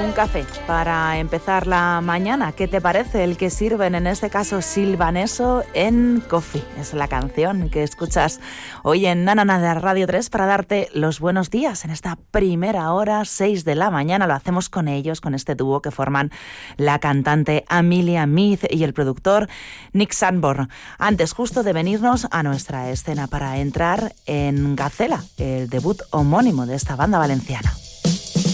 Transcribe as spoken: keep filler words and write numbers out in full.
un café para empezar la mañana. ¿Qué te parece el que sirven, en este caso Silvaneso, en Coffee? Es la canción que escuchas hoy en Nanana de Radio tres para darte los buenos días en esta primera hora, seis de la mañana. Lo hacemos con ellos, con este dúo que forman la cantante Amelia Meath y el productor Nick Sanborn. Antes justo de venirnos a nuestra escena para entrar en Gacela, el debut homónimo de esta banda valenciana.